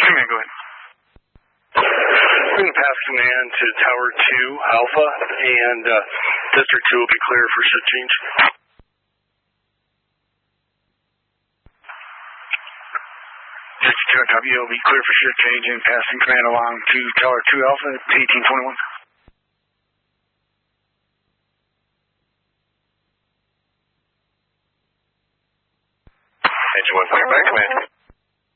Command, go ahead. We're going to pass command to Tower 2 Alpha, and District 2 will be clear for shift change. District 2 W will be clear for shift change and passing command along to Tower 2 Alpha at 1821. Engine 1, clear back command.